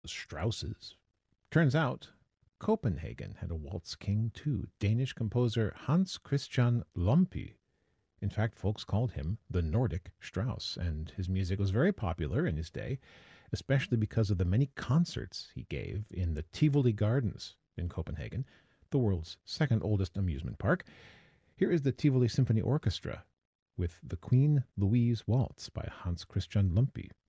Strauss's. Turns out Copenhagen had a waltz king too, Danish composer Hans Christian Lompe. In fact, folks called him the Nordic Strauss, and his music was very popular in his day, especially because of the many concerts he gave in the Tivoli Gardens in Copenhagen, the world's second oldest amusement park. Here is the Tivoli Symphony Orchestra with the Queen Louise Waltz by Hans Christian Lompe.